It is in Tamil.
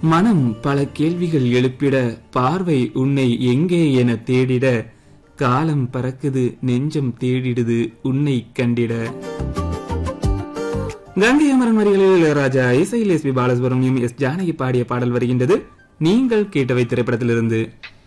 மனம் பல கேள்விகள் எழுப்பிட, பார்வை உன்னை எங்கே என தேடிட, காலம் பறக்குது நெஞ்சம் தேடிடுது உன்னை கண்டிட. கங்கை அமரன் வரிகளில் இளையராஜா, இசையில் S B Balasubramaniam, S Janaki பாடிய பாடல் வருகின்றது. நீங்கள் கேட்டவை திரைப்படத்திலிருந்து.